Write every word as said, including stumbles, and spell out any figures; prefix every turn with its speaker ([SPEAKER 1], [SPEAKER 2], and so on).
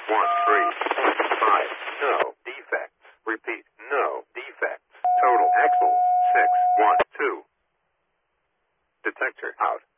[SPEAKER 1] one, three, five, no defects. Repeat, no defects. Total axles, six, one, two. Detector out.